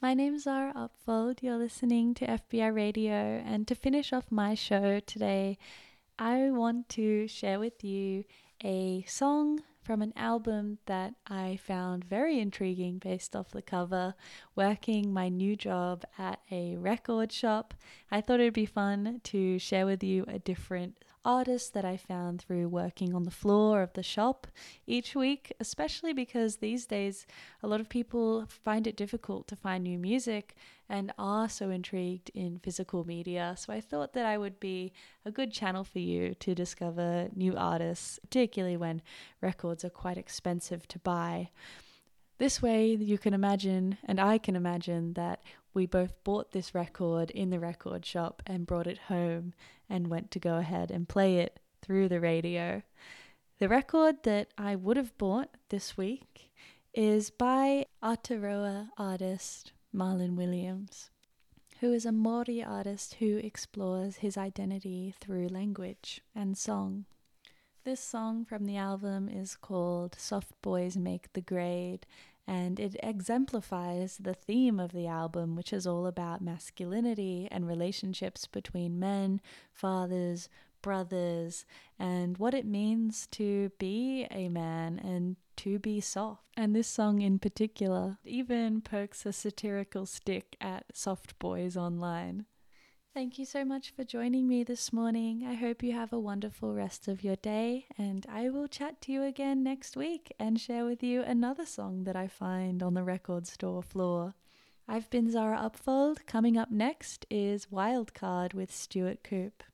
My name's Zara Upfold. You're listening to FBI Radio, and to finish off my show today, I want to share with you a song from an album that I found very intriguing based off the cover. Working my new job at a record shop, I thought it'd be fun to share with you a different artist that I found through working on the floor of the shop each week, especially because these days a lot of people find it difficult to find new music and are so intrigued in physical media. So I thought that I would be a good channel for you to discover new artists, particularly when records are quite expensive to buy. This way, you can imagine, and I can imagine, that we both bought this record in the record shop and brought it home and went to go ahead and play it through the radio. The record that I would have bought this week is by Aotearoa artist Marlon Williams, who is a Māori artist who explores his identity through language and song. This song from the album is called Soft Boys Make the Grade, and it exemplifies the theme of the album, which is all about masculinity and relationships between men, fathers, brothers, and what it means to be a man and to be soft. And this song in particular even pokes a satirical stick at soft boys online. Thank you so much for joining me this morning. I hope you have a wonderful rest of your day, and I will chat to you again next week and share with you another song that I find on the record store floor. I've been Zara Upfold. Coming up next is Wildcard with Stuart Coupe.